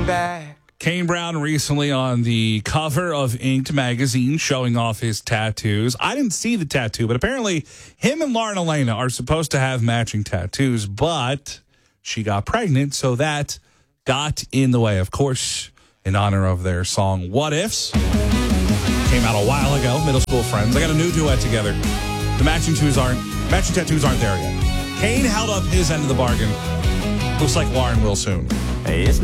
coming back. Kane Brown recently on the cover of Inked magazine showing off his tattoos. I didn't see the tattoo, but apparently him and Lauren Elena are supposed to have matching tattoos, but she got pregnant, so that got in the way. Of course, in honor of their song What Ifs. Came out a while ago, middle school friends. They got a new duet together. The matching tattoos aren't there yet. Kane held up his end of the bargain. Looks like Lauren will soon. It's